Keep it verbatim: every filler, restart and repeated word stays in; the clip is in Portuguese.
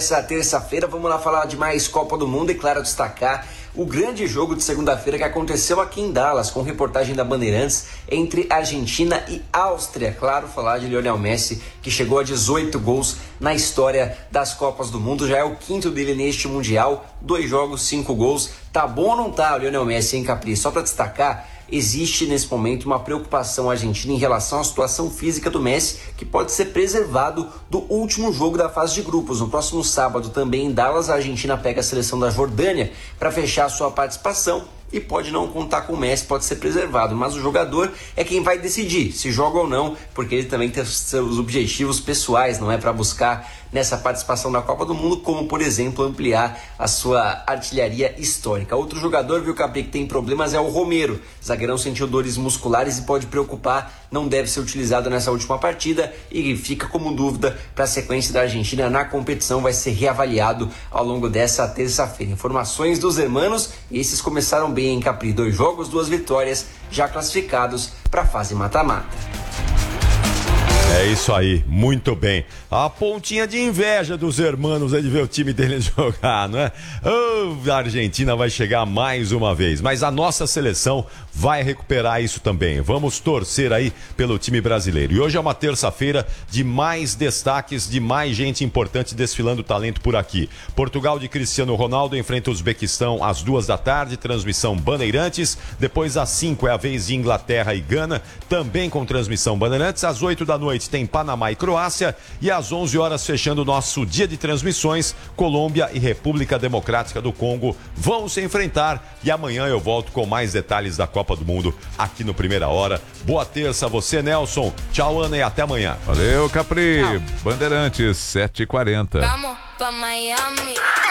dessa terça-feira. Vamos lá falar de mais Copa do Mundo e, claro, destacar o grande jogo de segunda-feira que aconteceu aqui em Dallas, com reportagem da Bandeirantes, entre Argentina e Áustria. Claro, falar de Lionel Messi, que chegou a dezoito gols na história das Copas do Mundo. Já é o quinto dele neste Mundial. Dois jogos, cinco gols. Tá bom ou não tá, o Lionel Messi, hein, Capri? Só para destacar, existe nesse momento uma preocupação argentina em relação à situação física do Messi, que pode ser preservado do último jogo da fase de grupos. No próximo sábado, também em Dallas, a Argentina pega a seleção da Jordânia para fechar sua participação e pode não contar com o Messi, pode ser preservado, mas o jogador é quem vai decidir se joga ou não, porque ele também tem seus objetivos pessoais, não é, para buscar nessa participação na Copa do Mundo, como, por exemplo, ampliar a sua artilharia histórica. Outro jogador, viu, Capri, que tem problemas é o Romero. Zagueirão sentiu dores musculares e pode preocupar, não deve ser utilizado nessa última partida e fica como dúvida para a sequência da Argentina na competição, vai ser reavaliado ao longo dessa terça-feira. Informações dos hermanos, e esses começaram bem em Capri, dois jogos, duas vitórias, já classificados para a fase mata-mata. É isso aí, muito bem. A pontinha de inveja dos hermanos aí de ver o time deles jogar, não é? Oh, a Argentina vai chegar mais uma vez, mas a nossa seleção vai recuperar isso também. Vamos torcer aí pelo time brasileiro. E hoje é uma terça-feira de mais destaques, de mais gente importante desfilando talento por aqui. Portugal de Cristiano Ronaldo enfrenta o Uzbequistão às duas da tarde, transmissão Bandeirantes. Depois às cinco é a vez de Inglaterra e Gana, também com transmissão Bandeirantes. Às oito da noite tem Panamá e Croácia, e às onze horas, fechando o nosso dia de transmissões, Colômbia e República Democrática do Congo vão se enfrentar, e amanhã eu volto com mais detalhes da Copa do Mundo aqui no Primeira Hora. Boa terça a você, Nelson. Tchau, Ana, e até amanhã. Valeu, Capri. Bandeirantes, sete e quarenta. Vamos pra Miami.